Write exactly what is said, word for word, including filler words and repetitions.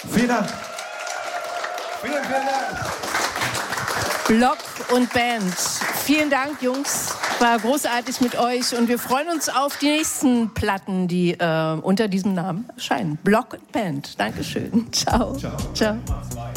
Vielen Dank. Vielen, vielen Dank. Block und Band. Vielen Dank, Jungs. War großartig mit euch und wir freuen uns auf die nächsten Platten, die äh, unter diesem Namen erscheinen. Block und Band. Dankeschön. Ciao. Ciao. Ciao.